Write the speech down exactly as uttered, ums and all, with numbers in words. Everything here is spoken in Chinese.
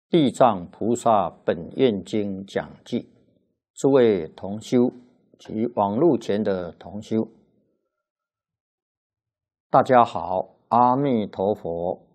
地藏菩萨本愿经讲记，诸位同修及网络前的同修，大家好，阿弥陀佛。